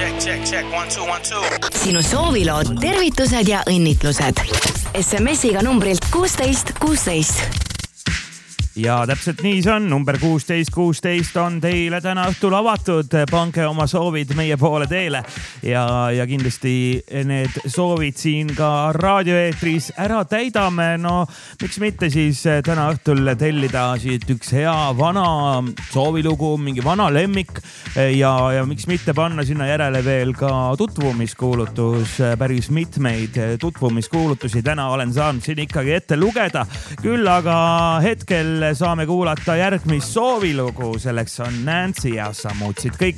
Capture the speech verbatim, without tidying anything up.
Check, check, check, one, two, one, two. Sinu soovilood, tervitused ja õnnitlused. S M S-iga numbrilt kuusteist kuusteist. Ja täpselt nii see on. Number kuusteist kuusteist on teile täna õhtul avatud. Pange oma soovid meie poole teele ja, ja kindlasti need soovid siin ka raadioeetris ära täidame. No miks mitte siis täna õhtul tellida siit üks hea vana soovilugu, mingi vana lemmik ja, ja miks mitte panna sinna järele veel ka tutvumiskuulutus. Päris mitmeid tutvumiskuulutusi täna olen saanud siin ikkagi ette lugeda. Küll aga hetkel saame kuulata järgmist soovilugu. Selleks on Nancy ja sa muutsid kõik.